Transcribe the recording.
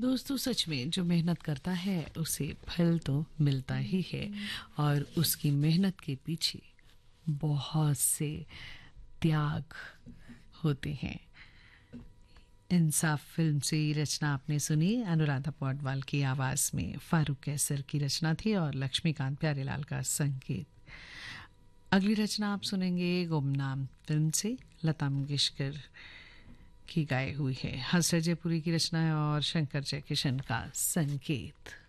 दोस्तों सच में जो मेहनत करता है उसे फल तो मिलता ही है और उसकी मेहनत के पीछे बहुत से त्याग होते हैं। इंसाफ फिल्म से ये रचना आपने सुनी, अनुराधा पौडवाल की आवाज़ में। फारूक कैसर की रचना थी और लक्ष्मीकांत प्यारेलाल का संगीत। अगली रचना आप सुनेंगे गुमनाम फिल्म से, लता मंगेशकर की गाई हुई है। हंस जयपुरी की रचना है और शंकर जयकिशन का संगीत।